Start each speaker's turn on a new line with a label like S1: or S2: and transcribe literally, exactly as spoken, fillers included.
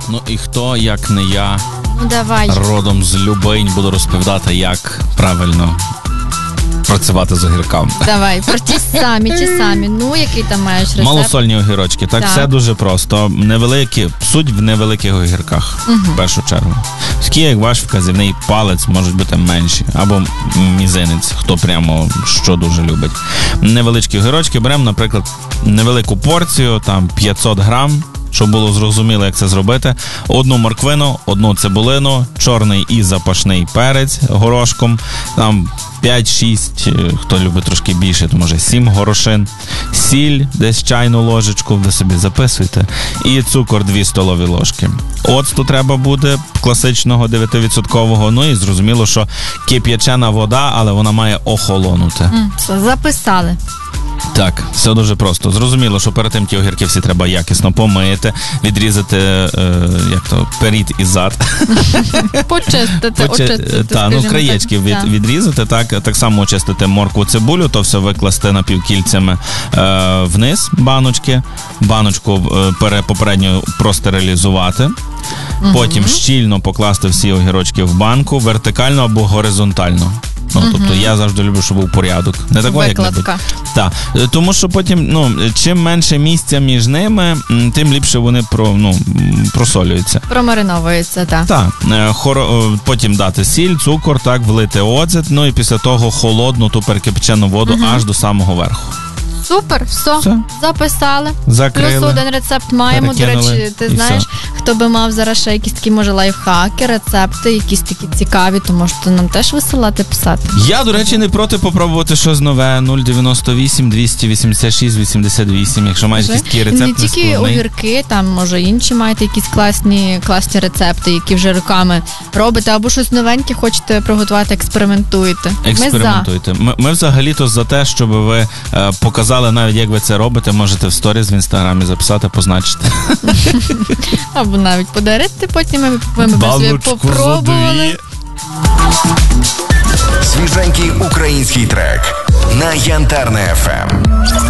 S1: Ну і хто, як не я,
S2: ну, давай.
S1: родом з Любинь, буду розповідати, як правильно працювати з огірками.
S2: Давай, про ті самі, ті самі. Ну, який там маєш рецепт?
S1: Малосольні огірочки. Так, так, все дуже просто. Невеликі, суть в невеликих огірках, угу. в першу чергу. Такі, як ваш вказівний палець, можуть бути менші. Або мізинець, хто прямо що дуже любить. Невеличкі огірочки беремо, наприклад, невелику порцію, там п'ятсот грам, щоб було зрозуміло, як це зробити. Одну морквину, одну цибулину, чорний і запашний перець горошком, там п'ять-шість, хто любить трошки більше, то може сім горошин, сіль, десь чайну ложечку, ви собі записуйте, і цукор дві столові ложки. Оцту треба буде, класичного дев'ять відсотків, ну і зрозуміло, що кип'ячена вода, але вона має охолонути.
S2: Mm, записали.
S1: Так, все дуже просто. Зрозуміло, що перед тим ті огірки всі треба якісно помити, відрізати, е, як то, перід і зад.
S2: Почистити,
S1: Почи...
S2: очистити,
S1: та, ну, краєчки від, відрізати, так, так само очистити моркву, цибулю, то все викласти напівкільцями е, вниз баночки, баночку е, пере, попередньо простерилізувати, угу. потім щільно покласти всі огірочки в банку, вертикально або горизонтально. Ну, uh-huh. тобто я завжди люблю, щоб був порядок. Не такого, як небудь. Так. Тому що потім, ну, чим менше місця між ними, тим ліпше вони про, ну, просолюються.
S2: Промариновуються, так.
S1: Так. Хоро... Потім дати сіль, цукор, так, влити оцет, ну і після того холодну ту перекипячену воду uh-huh. аж до самого верху.
S2: Супер, все, все. Записали.
S1: Закрили.
S2: Плюс один рецепт маємо. До речі, ти знаєш, все. Хто би мав зараз ще якісь такі, може, лайфхаки, рецепти, якісь такі цікаві, то можете нам теж висилати, писати.
S1: Я, до речі, не проти попробувати щось нове. нуль дев'яносто вісім двісті вісімдесят шість вісімдесят вісім, якщо маєш якісь такі рецепти.
S2: Не тільки
S1: складний.
S2: огірки, там, може, інші маєте якісь класні, класні рецепти, які вже роками робите, або щось новеньке хочете приготувати, експериментуйте.
S1: Експериментуйте. Ми, ми взагалі-то за те, щоб ви е, показали навіть, як ви це робите, можете в сторіс в інстаграмі записати, позначити.
S2: Або навіть подарити, потім ми, ми б собі попробували.
S3: Свіженький український трек на Янтарне еф ем.